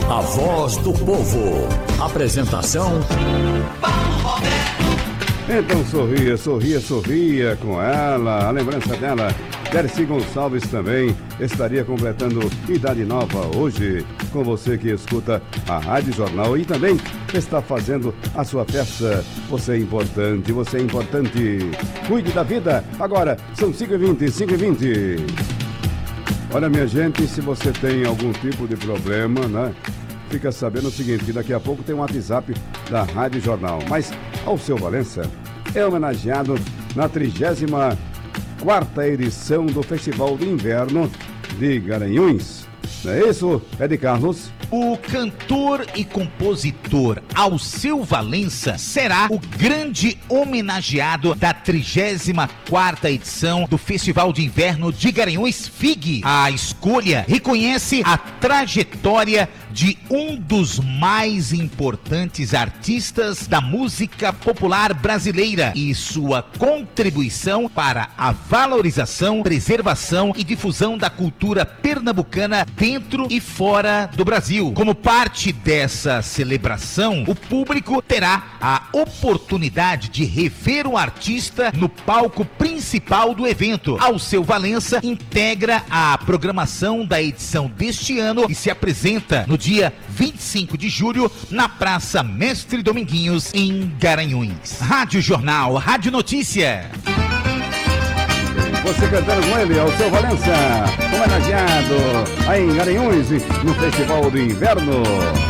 a voz do povo. Apresentação Paulo Roberto. Então sorria com ela. A lembrança dela, Dercy Gonçalves, também estaria completando idade nova hoje. Com você que escuta a Rádio Jornal e também está fazendo a sua festa. Você é importante. Cuide da vida. Agora são 5h20. Olha, minha gente, se você tem algum tipo de problema, né? Fica sabendo o seguinte, daqui a pouco tem um WhatsApp da Rádio Jornal. Mas Alceu Valença é homenageado na 34ª edição do Festival de Inverno de Garanhuns. Não é isso, Ed Carlos? O cantor e compositor Alceu Valença será o grande homenageado da 34ª edição do Festival de Inverno de Garanhuns FIG. A escolha reconhece a trajetória de um dos mais importantes artistas da música popular brasileira e sua contribuição para a valorização, preservação e difusão da cultura pernambucana dentro e fora do Brasil. Como parte dessa celebração, o público terá a oportunidade de rever o artista no palco principal do evento. Alceu Valença integra a programação da edição deste ano e se apresenta no dia 25 de julho na Praça Mestre Dominguinhos, em Garanhuns. Rádio Jornal, Rádio Notícia. Você cantando com ele, Alceu Valença, homenageado aí em Garanhuns, no Festival do Inverno.